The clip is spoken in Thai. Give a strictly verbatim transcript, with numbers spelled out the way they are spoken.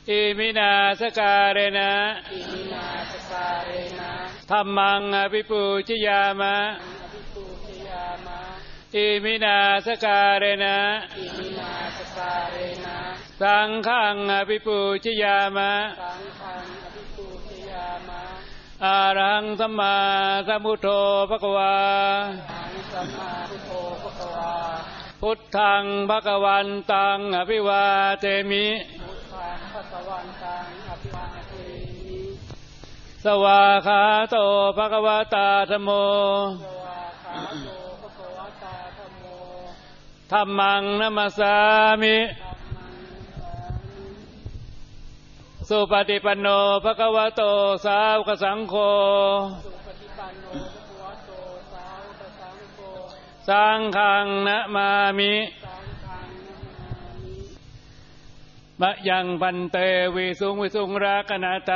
อิมินาสการเณนะอิมินาสการเรนะธัมมังอภิปูชยามะอภิปูชยามะอิมินาสการเณนะอิมินาสการเรนะสังฆังอภิปูชยามะสังฆังอภิปูชยามะอะระหังสัมมาสัมพุทโธภควาอะระหังสัมมาสัมพุทโธภควาพุทธังภควันตังอภิวาเทมิพุทธังภควันตังอภิวาเทมิสวาขาโตภควตาธัมโมสวาขาโตภควตาธัมโมธัมมังนัมสสามิสุปฏิปันโนภควโตสาวกสังโฆสุปฏิปันโนภควโตสาวกสังโฆสังฆังนะมามิสังฆังนะมามิมะยังพันเตวิสุงวิสุงรักขณตา